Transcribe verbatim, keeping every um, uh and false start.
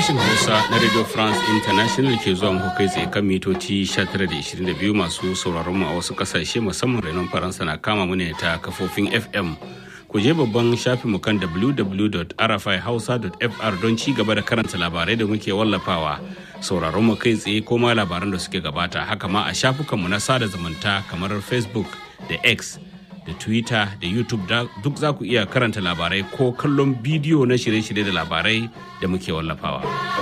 Sashen Hausa na Radio France International ke zuwa muku kai tsaye kan mitoci sha tara da ishirin da biyu masu sauraron mu a wasu kasashe musamman renon Faransa na kama mu ne ta kafofin F M. Ku je babban shafin mu kan w w w dot r f i hausa dot f r don ci gaba da karanta labarai da muke wallafawa. Sauraron mu kai tsaye ko ma labaran da suke gabata, haka ma a shafukan mu na sada zumunta kamar Facebook da X da Twitter da YouTube duk za ku iya karanta labarai ko kallon bidiyo na shirye-shirye da labarai da muke wallafawa.